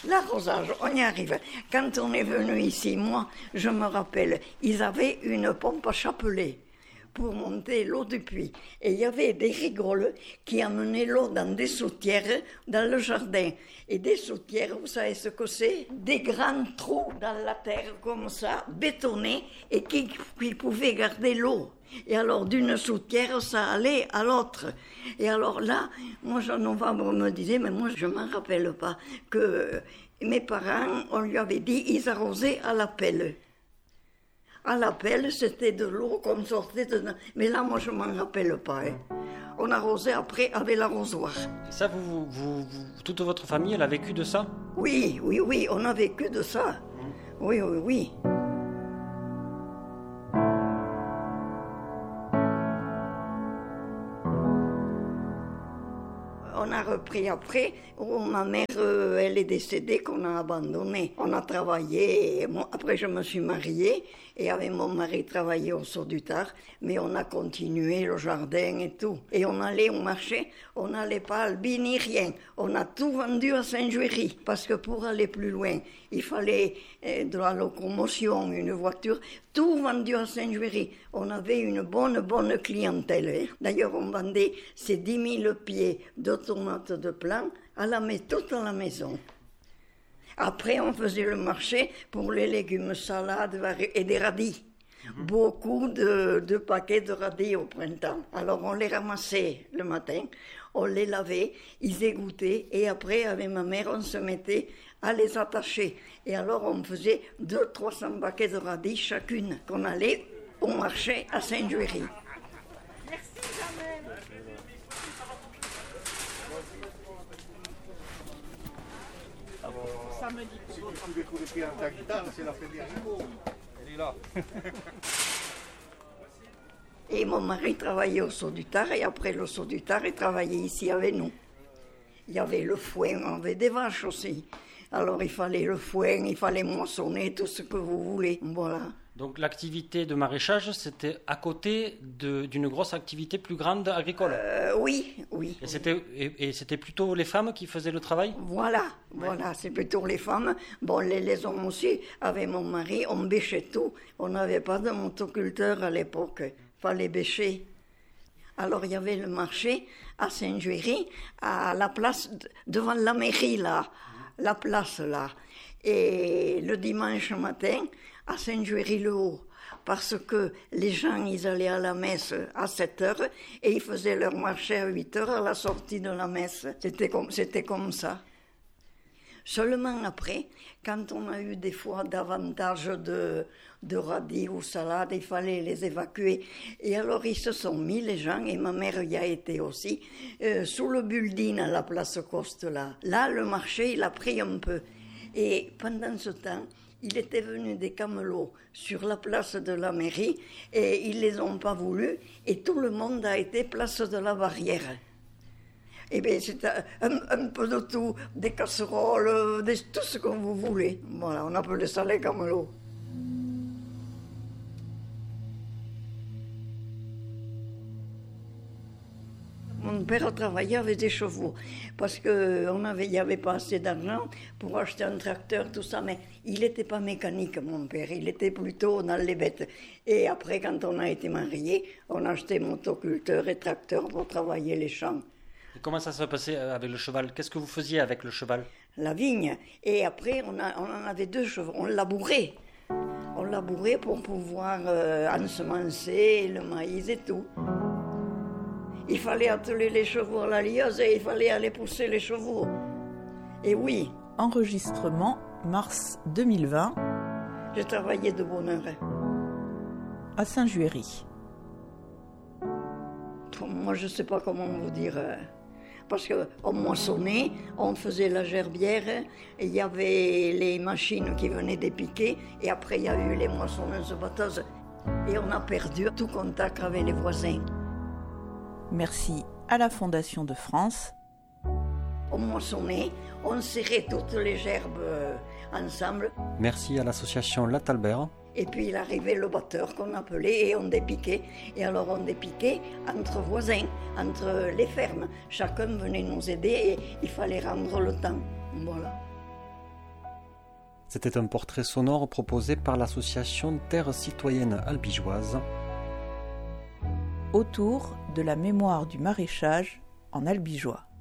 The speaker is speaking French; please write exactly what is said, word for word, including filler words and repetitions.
L'arrosage, on y arrive. Quand on est venu ici, moi, je me rappelle, ils avaient une pompe à chapelet pour monter l'eau du puits. Et il y avait des rigoles qui amenaient l'eau dans des soutières dans le jardin. Et des soutières, vous savez ce que c'est? Des grands trous dans la terre comme ça, bétonnés, et qui, qui pouvaient garder l'eau. Et alors d'une soutière, ça allait à l'autre. Et alors là, moi, en novembre, me disait, mais moi, je ne m'en rappelle pas, que mes parents, on lui avait dit, ils arrosaient à la pelle. À la pelle, c'était de l'eau qu'on sortait dedans. Mais là, moi, je ne m'en rappelle pas. Hein. On arrosait après avec l'arrosoir. Ça, vous, vous, vous, toute votre famille, elle a vécu de ça? Oui, oui, oui, on a vécu de ça. Oui, oui, oui. On a repris après, où ma mère, euh, elle est décédée, qu'on a abandonné. On a travaillé, moi, après je me suis mariée, et avec mon mari travaillé au Saut du Tard, mais on a continué le jardin et tout. Et on allait au marché, on n'allait pas à Albi ni rien. On a tout vendu à Saint-Juéry, parce que pour aller plus loin, il fallait euh, de la locomotion, une voiture, tout vendu à Saint-Juéry. On avait une bonne, bonne clientèle. Hein. D'ailleurs, on vendait ces dix mille pieds de tomates de plant à la, toute à la maison. Après, on faisait le marché pour les légumes, salades et des radis. Mmh. Beaucoup de, de paquets de radis au printemps. Alors, on les ramassait le matin, on les lavait, ils égouttaient, et après, avec ma mère, on se mettait à les attacher. Et alors, on faisait deux cents à trois cents paquets de radis chacune, qu'on allait au marché à Saint-Juéry. Merci, Jamel. Ça me dit que tu veux couper un guitare, c'est la Federico. Elle est là. Et mon mari travaillait au Saut du Tard, et après le Saut du Tard, il travaillait ici avec nous. Il y avait le foin, on avait des vaches aussi. Alors il fallait le foin, il fallait moissonner, tout ce que vous voulez. Voilà. Donc l'activité de maraîchage, c'était à côté de, d'une grosse activité plus grande agricole. euh, Oui, oui. Et c'était, et, et c'était plutôt les femmes qui faisaient le travail? Voilà, ouais. Voilà, c'est plutôt les femmes. Bon, les, les hommes aussi, avec mon mari, on bêchait tout. On n'avait pas de motoculteur à l'époque, il fallait bêcher. Alors il y avait le marché à Saint-Juéry, à la place, devant la mairie là, la place là. Et le dimanche matin, à Saint-Juéry-le-Haut, parce que les gens, ils allaient à la messe à sept heures et ils faisaient leur marché à huit heures à la sortie de la messe. C'était comme, c'était comme ça. Seulement après, quand on a eu des fois davantage de, de radis ou salades, il fallait les évacuer. Et alors ils se sont mis, les gens, et ma mère y a été aussi, euh, sous le building à la place Coste là. Là, le marché, il a pris un peu. Et pendant ce temps, il était venu des camelots sur la place de la mairie et ils les ont pas voulu et tout le monde a été place de la Barrière. Eh bien, c'est un, un peu de tout, des casseroles, des, tout ce que vous voulez. Voilà, on appelait ça les camelots. Mon père travaillait avec des chevaux, parce qu'il avait, n'y avait pas assez d'argent pour acheter un tracteur, tout ça, mais il n'était pas mécanique, mon père, il était plutôt dans les bêtes. Et après, quand on a été mariés, on a acheté motoculteur et tracteur pour travailler les champs. Et comment ça se passait avec le cheval? Qu'est-ce que vous faisiez avec le cheval? La vigne. Et après, on, a, on en avait deux chevaux, on labourait. On labourait pour pouvoir euh, ensemencer le maïs et tout. Il fallait atteler les chevaux à la lieuse et il fallait aller pousser les chevaux. Et oui. Enregistrement, mars deux mille vingt. J'ai travaillé de bonne heure. À Saint-Juéry. Moi, je ne sais pas comment vous dire. Parce qu'on moissonnait, on faisait la gerbière, et il y avait les machines qui venaient dépiquer, et après il y a eu les moissonneuses batteuses. Et on a perdu tout contact avec les voisins. Merci à la Fondation de France. On moissonnait, on serrait toutes les gerbes ensemble. Merci à l'association Latalbert. Et puis il arrivait le batteur qu'on appelait et on dépiquait. Et alors on dépiquait entre voisins, entre les fermes. Chacun venait nous aider et il fallait rendre le temps. Voilà. C'était un portrait sonore proposé par l'association Terre citoyenne albigeoise autour de la mémoire du maraîchage en albigeois.